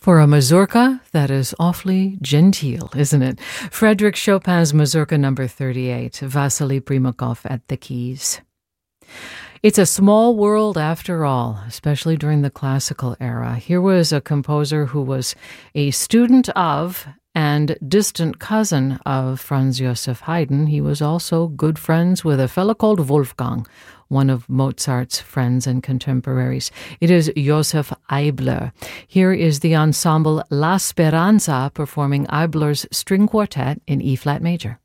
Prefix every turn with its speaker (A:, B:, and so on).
A: For a mazurka, that is awfully genteel, isn't it? Frédéric Chopin's Mazurka number 38, Vasily Primakov at the keys. It's a small world after all, especially during the classical era. Here was a composer who was a student of and distant cousin of Franz Joseph Haydn. He was also good friends with a fellow called Wolfgang, one of Mozart's friends and contemporaries. It is Joseph Eibler. Here is the ensemble La Speranza performing Eibler's string quartet in E-flat major.